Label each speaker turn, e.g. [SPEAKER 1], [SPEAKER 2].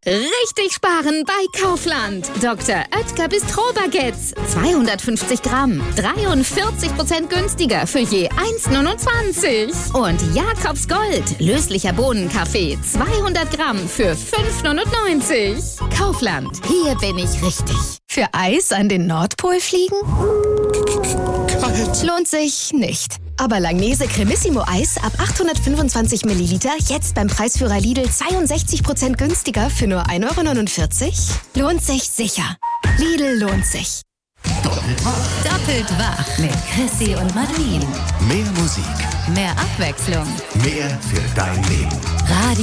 [SPEAKER 1] Richtig sparen bei Kaufland. Dr. Oetker Bistro-Baguettes. 250 Gramm. 43% günstiger für je 1,29. Und Jakobs Gold. Löslicher Bohnenkaffee. 200 Gramm für 5,99. Kaufland. Hier bin ich richtig.
[SPEAKER 2] Für Eis an den Nordpol fliegen?
[SPEAKER 3] Kalt.
[SPEAKER 2] Lohnt sich nicht. Aber Langnese Cremissimo Eis ab 825 Milliliter jetzt beim Preisführer Lidl 62% günstiger für nur 1,49 €? Lohnt sich sicher. Lidl lohnt sich.
[SPEAKER 4] Doppelt wach mit Chrissy und Madeline.
[SPEAKER 3] Mehr Musik.
[SPEAKER 4] Mehr Abwechslung.
[SPEAKER 3] Mehr für dein Leben.
[SPEAKER 4] Radio